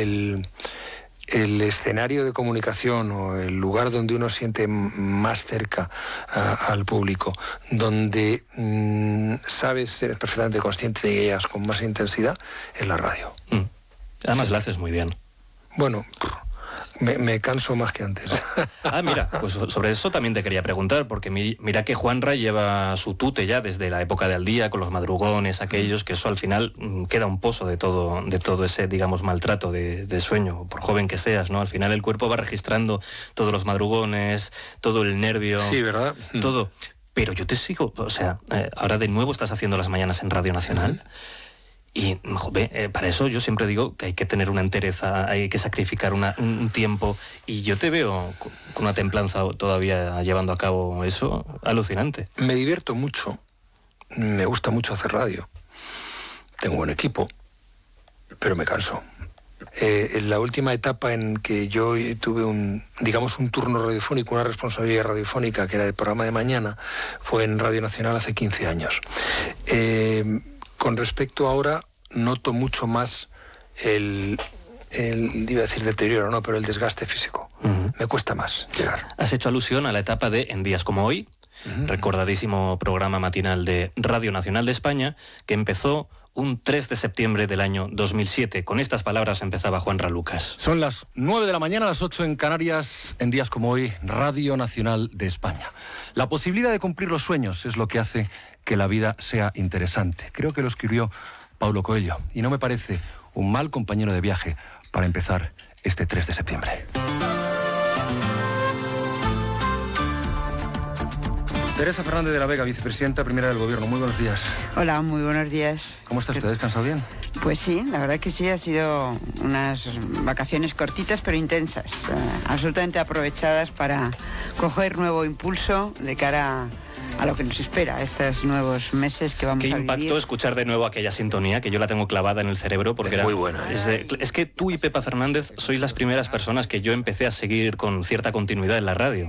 el escenario de comunicación o el lugar donde uno siente más cerca al público, donde sabes, ser perfectamente consciente de ellas con más intensidad, es la radio. Además la haces muy bien. Bueno, me canso más que antes. Mira, pues sobre eso también te quería preguntar, porque mira que Juanra lleva su tute ya desde la época de Al Día, con los madrugones aquellos, que eso al final queda un pozo de todo ese, digamos, maltrato de sueño, por joven que seas, ¿no? Al final el cuerpo va registrando todos los madrugones, todo el nervio. Sí, ¿verdad? Todo. Pero yo te sigo, o sea, ahora de nuevo estás haciendo las mañanas en Radio Nacional. Y, joder, para eso yo siempre digo que hay que tener una entereza, hay que sacrificar un tiempo. Y yo te veo con una templanza todavía llevando a cabo eso, alucinante. Me divierto mucho, me gusta mucho hacer radio. Tengo buen equipo, pero me canso. En la última etapa en que yo tuve un turno radiofónico, una responsabilidad radiofónica, que era el programa de mañana, fue en Radio Nacional hace 15 años. Con respecto a ahora, noto mucho más el iba a decir deterioro, no, pero el desgaste físico. Me cuesta más llegar. Has hecho alusión a la etapa de En días como hoy, recordadísimo programa matinal de Radio Nacional de España, que empezó un 3 de septiembre del año 2007. Con estas palabras empezaba Juanra Lucas. Son las 9 de la mañana, las 8 en Canarias, en días como hoy, Radio Nacional de España. La posibilidad de cumplir los sueños es lo que hace que la vida sea interesante. Creo que lo escribió Paulo Coelho y no me parece un mal compañero de viaje para empezar este 3 de septiembre. Teresa Fernández de la Vega, vicepresidenta primera del Gobierno. Muy buenos días. Hola, muy buenos días. ¿Cómo está usted? ¿Ha descansado bien? Pues sí, la verdad que sí, ha sido unas vacaciones cortitas pero intensas, absolutamente aprovechadas para coger nuevo impulso de cara a lo que nos espera, estos nuevos meses que vamos a vivir. Qué impacto escuchar de nuevo aquella sintonía, que yo la tengo clavada en el cerebro, porque es muy buena. Es que tú y Pepa Fernández sois las primeras personas que yo empecé a seguir con cierta continuidad en la radio.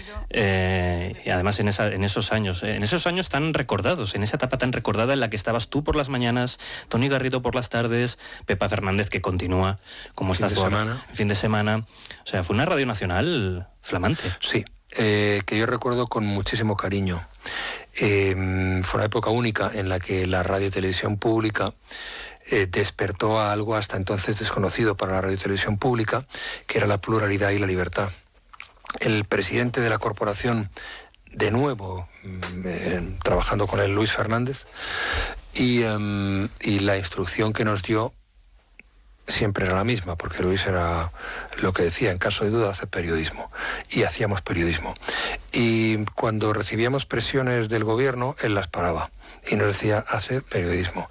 Y además en esos años tan recordados, en esa etapa tan recordada en la que estabas tú por las mañanas, Tony Garrido por las tardes, Pepa Fernández que continúa, como estás tú ahora, fin de semana. O sea, fue una Radio Nacional flamante. Sí. Que yo recuerdo con muchísimo cariño. Fue una época única en la que la radio y televisión pública despertó a algo hasta entonces desconocido para la radio y televisión pública, que era la pluralidad y la libertad. El presidente de la corporación, de nuevo, trabajando con él, Luis Fernández, y la instrucción que nos dio siempre era la misma, porque Luis era lo que decía, en caso de duda, hacer periodismo. Y hacíamos periodismo. Y cuando recibíamos presiones del gobierno, él las paraba. Y nos decía, hacer periodismo.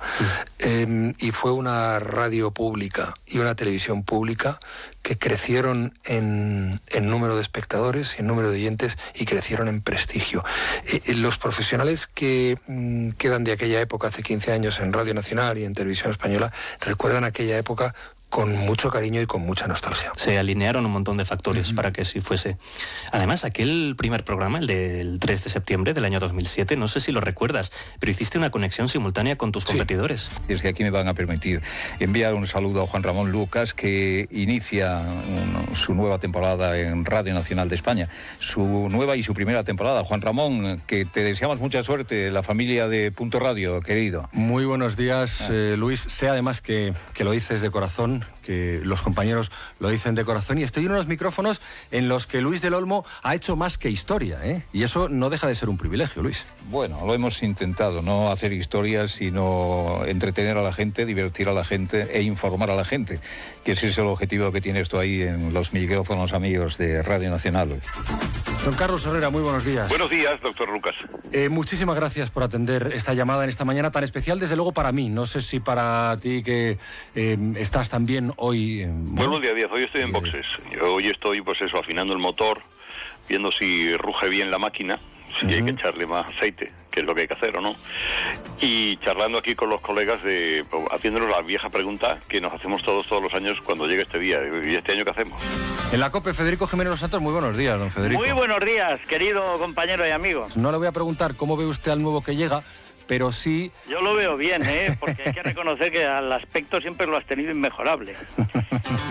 Y fue una radio pública y una televisión pública que crecieron en número de espectadores, en número de oyentes, y crecieron en prestigio. Los profesionales que quedan de aquella época, hace 15 años, en Radio Nacional y en Televisión Española, recuerdan aquella época con mucho cariño y con mucha nostalgia. Se alinearon un montón de factores para que así fuese. Además, aquel primer programa, el del 3 de septiembre del año 2007, no sé si lo recuerdas, pero hiciste una conexión simultánea con tus competidores. Y es que aquí me van a permitir enviar un saludo a Juan Ramón Lucas, que inicia su nueva temporada en Radio Nacional de España. Su nueva y su primera temporada. Juan Ramón, que te deseamos mucha suerte, la familia de Punto Radio, querido. Muy buenos días, Luis. Sé además que lo dices de corazón, que los compañeros lo dicen de corazón, y estoy en unos micrófonos en los que Luis del Olmo ha hecho más que historia, ¿eh? Y eso no deja de ser un privilegio, Luis. Bueno, lo hemos intentado, no hacer historias, sino entretener a la gente, divertir a la gente e informar a la gente, que ese es el objetivo que tienes tú ahí en los micrófonos amigos de Radio Nacional. Don Carlos Herrera, muy buenos días. Buenos días, doctor Lucas. Muchísimas gracias por atender esta llamada en esta mañana tan especial, desde luego para mí. No sé si para ti, que estás también hoy... Buenos días, hoy estoy en boxes. Hoy estoy, pues eso, afinando el motor, viendo si ruge bien la máquina, si hay que echarle más aceite, que es lo que hay que hacer o no. Y charlando aquí con los colegas, haciéndonos la vieja pregunta que nos hacemos todos los años cuando llega este día. ¿Y este año qué hacemos? En la COPE, Federico Jiménez Los Santos, muy buenos días, don Federico. Muy buenos días, querido compañero y amigo. No le voy a preguntar cómo ve usted al nuevo que llega, pero sí... Yo lo veo bien, porque hay que reconocer que al aspecto siempre lo has tenido inmejorable.